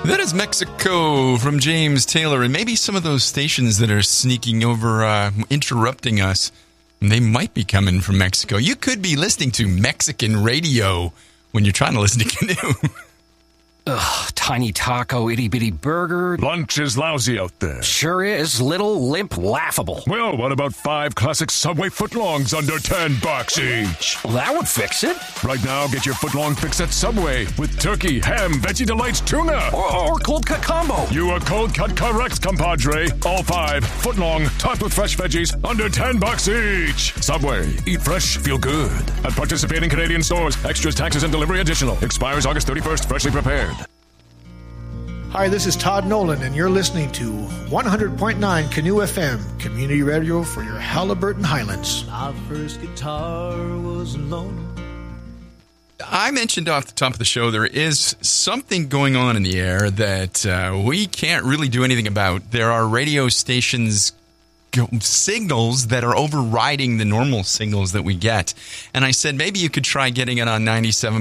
That is Mexico from James Taylor, and maybe some of those stations that are sneaking over, interrupting us, they might be coming from Mexico. You could be listening to Mexican radio when you're trying to listen to Canoe. Ugh, tiny taco, itty-bitty burger. Lunch is lousy out there. Sure is. Little, limp, laughable. Well, what about 5 classic Subway footlongs under $10 each? Well, that would fix it. Right now, get your footlong fix at Subway with turkey, ham, Veggie Delights, tuna. Or cold cut combo. You are cold cut correct, compadre. All 5 footlong, topped with fresh veggies, under $10 each. Subway. Eat fresh, feel good. At participating Canadian stores. Extras, taxes, and delivery additional. Expires August 31st. Freshly prepared. Hi, this is Todd Nolan, and you're listening to 100.9 Canoe FM, community radio for your Halliburton Highlands. My first guitar was alone. I mentioned off the top of the show there is something going on in the air that we can't really do anything about. There are radio stations signals that are overriding the normal signals that we get. And I said maybe you could try getting it on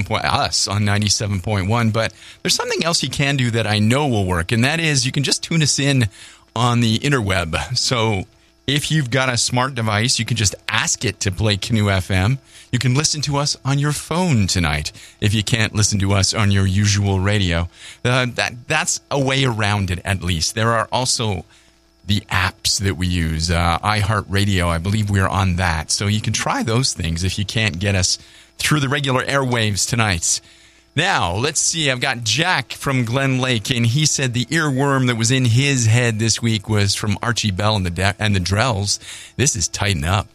97.1, but there's something else you can do that I know will work, and that is you can just tune us in on the interweb. So if you've got a smart device, you can just ask it to play Canoe FM. You can listen to us on your phone tonight if you can't listen to us on your usual radio. That's a way around it, at least. There are also the apps that we use, iHeartRadio, I believe we're on that. So you can try those things if you can't get us through the regular airwaves tonight. Now, let's see. I've got Jack from Glen Lake, and he said the earworm that was in his head this week was from Archie Bell and the Drells. This is Tighten Up.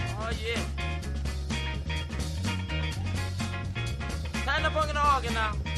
Tighten up on the organ now.